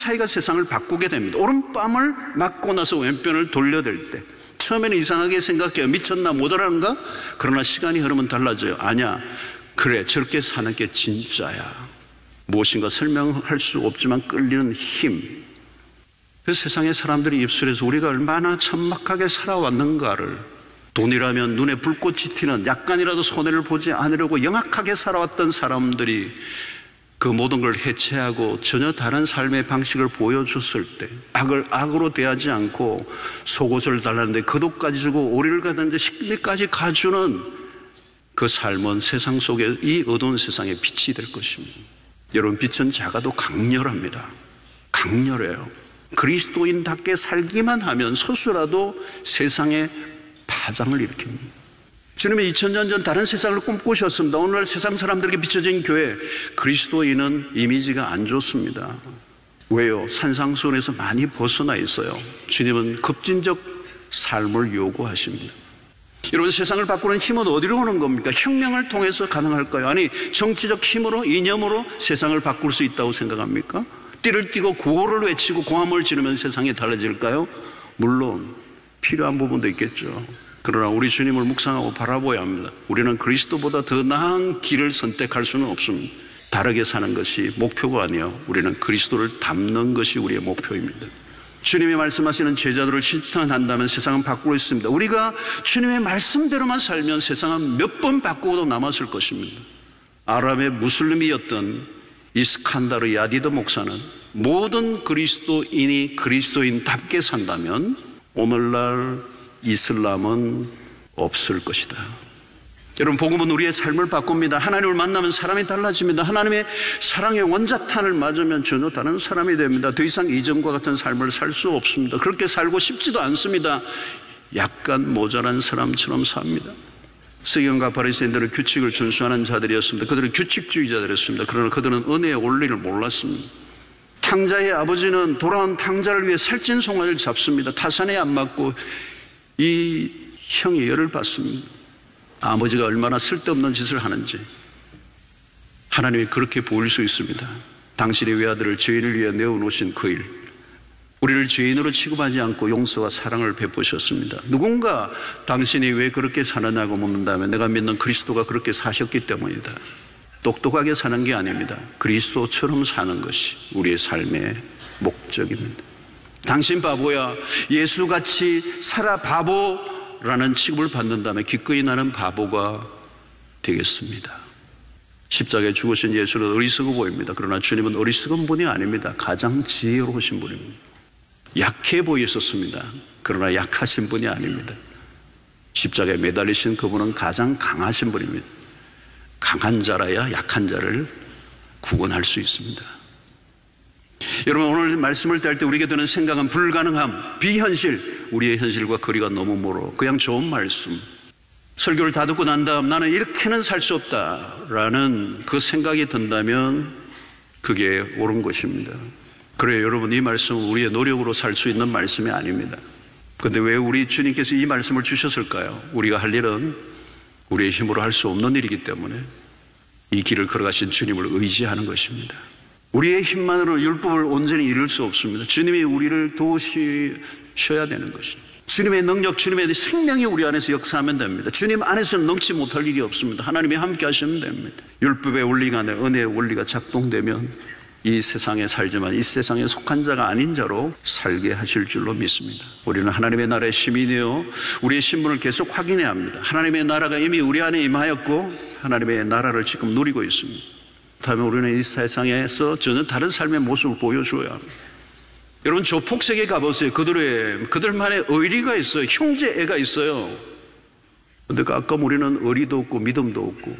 차이가 세상을 바꾸게 됩니다. 오른뺨을 맞고 나서 왼편을 돌려댈 때 처음에는 이상하게 생각해요. 미쳤나 모자라는가? 그러나 시간이 흐르면 달라져요. 아니야, 그래, 저렇게 사는 게 진짜야. 무엇인가 설명할 수 없지만 끌리는 힘. 그 세상의 사람들이 입술에서 우리가 얼마나 천박하게 살아왔는가를, 돈이라면 눈에 불꽃이 튀는, 약간이라도 손해를 보지 않으려고 영악하게 살아왔던 사람들이 그 모든 걸 해체하고 전혀 다른 삶의 방식을 보여줬을 때, 악을 악으로 대하지 않고 속옷을 달라는데 겉옷까지 주고 오리를 가는데 식미까지 가주는 그 삶은 세상 속에 이 어두운 세상의 빛이 될 것입니다. 여러분, 빛은 작아도 강렬합니다. 강렬해요. 그리스도인답게 살기만 하면 소수라도 세상에 파장을 일으킵니다. 주님이 2000년 전 다른 세상을 꿈꾸셨습니다. 오늘날 세상 사람들에게 비춰진 교회, 그리스도인은 이미지가 안 좋습니다. 왜요? 산상수훈에서 많이 벗어나 있어요. 주님은 급진적 삶을 요구하십니다. 여러분, 세상을 바꾸는 힘은 어디로 오는 겁니까? 혁명을 통해서 가능할까요? 아니, 정치적 힘으로, 이념으로 세상을 바꿀 수 있다고 생각합니까? 띠를 띠고 구호를 외치고 고함을 지르면 세상이 달라질까요? 물론 필요한 부분도 있겠죠. 그러나 우리 주님을 묵상하고 바라보아야 합니다. 우리는 그리스도보다 더 나은 길을 선택할 수는 없습니다. 다르게 사는 것이 목표가 아니에요. 우리는 그리스도를 닮는 것이 우리의 목표입니다. 주님이 말씀하시는 제자들을 실천한다면 세상은 바꾸고 있습니다. 우리가 주님의 말씀대로만 살면 세상은 몇 번 바꾸고도 남았을 것입니다. 아랍의 무슬림이었던 이스칸다르 야디드 목사는 모든 그리스도인이 그리스도인답게 산다면 오늘날 이슬람은 없을 것이다. 여러분, 복음은 우리의 삶을 바꿉니다. 하나님을 만나면 사람이 달라집니다. 하나님의 사랑의 원자탄을 맞으면 전혀 다른 사람이 됩니다. 더 이상 이전과 같은 삶을 살 수 없습니다. 그렇게 살고 싶지도 않습니다. 약간 모자란 사람처럼 삽니다. 서기관과 바리새인들은 규칙을 준수하는 자들이었습니다. 그들은 규칙주의자들이었습니다. 그러나 그들은 은혜의 원리를 몰랐습니다. 탕자의 아버지는 돌아온 탕자를 위해 살찐 송아지를 잡습니다. 타산에 안 맞고 이 형이 열을 받습니다. 아버지가 얼마나 쓸데없는 짓을 하는지 하나님이 그렇게 보일 수 있습니다. 당신의 외아들을 죄인을 위해 내어놓으신 그 일, 우리를 죄인으로 취급하지 않고 용서와 사랑을 베푸셨습니다. 누군가 당신이 왜 그렇게 사느냐고 묻는다면 내가 믿는 그리스도가 그렇게 사셨기 때문이다. 똑똑하게 사는 게 아닙니다. 그리스도처럼 사는 것이 우리의 삶의 목적입니다. 당신 바보야, 예수같이 살아 바보라는 취급을 받는다면 기꺼이 나는 바보가 되겠습니다. 십자가에 죽으신 예수는 어리석어 보입니다. 그러나 주님은 어리석은 분이 아닙니다. 가장 지혜로우신 분입니다. 약해 보이셨습니다. 그러나 약하신 분이 아닙니다. 십자가에 매달리신 그분은 가장 강하신 분입니다. 강한 자라야 약한 자를 구원할 수 있습니다. 여러분, 오늘 말씀을 할 때 우리에게 드는 생각은 불가능함, 비현실, 우리의 현실과 거리가 너무 멀어. 그냥 좋은 말씀. 설교를 다 듣고 난 다음 나는 이렇게는 살 수 없다라는 그 생각이 든다면 그게 옳은 것입니다. 그래요, 여러분, 이 말씀은 우리의 노력으로 살 수 있는 말씀이 아닙니다. 그런데 왜 우리 주님께서 이 말씀을 주셨을까요? 우리가 할 일은 우리의 힘으로 할 수 없는 일이기 때문에 이 길을 걸어가신 주님을 의지하는 것입니다. 우리의 힘만으로 율법을 온전히 이룰 수 없습니다. 주님이 우리를 도우셔야 되는 것입니다. 주님의 능력, 주님의 생명이 우리 안에서 역사하면 됩니다. 주님 안에서는 넘치 못할 일이 없습니다. 하나님이 함께 하시면 됩니다. 율법의 원리가 아니라 은혜의 원리가 작동되면 이 세상에 살지만 이 세상에 속한 자가 아닌 자로 살게 하실 줄로 믿습니다. 우리는 하나님의 나라의 시민이요, 우리의 신분을 계속 확인해야 합니다. 하나님의 나라가 이미 우리 안에 임하였고 하나님의 나라를 지금 누리고 있습니다. 그렇다면 우리는 이 세상에서 전혀 다른 삶의 모습을 보여줘야 합니다. 여러분, 조폭세계 가보세요. 그들만의 의리가 있어요. 형제애가 있어요. 그런데 가끔 우리는 의리도 없고 믿음도 없고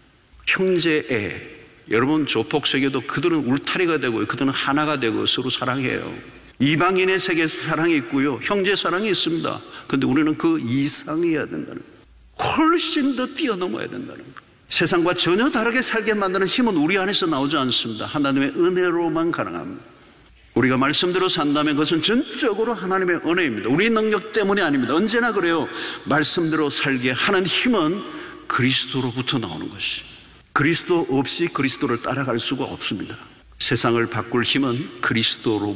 형제애. 여러분, 조폭세계도 그들은 울타리가 되고 그들은 하나가 되고 서로 사랑해요. 이방인의 세계에서 사랑이 있고요, 형제 사랑이 있습니다. 그런데 우리는 그 이상이어야 된다는 거예요. 훨씬 더 뛰어넘어야 된다는 거예요. 세상과 전혀 다르게 살게 만드는 힘은 우리 안에서 나오지 않습니다. 하나님의 은혜로만 가능합니다. 우리가 말씀대로 산다면 그것은 전적으로 하나님의 은혜입니다. 우리 능력 때문이 아닙니다. 언제나 그래요. 말씀대로 살게 하는 힘은 그리스도로부터 나오는 것이. 그리스도 없이 그리스도를 따라갈 수가 없습니다. 세상을 바꿀 힘은 그리스도로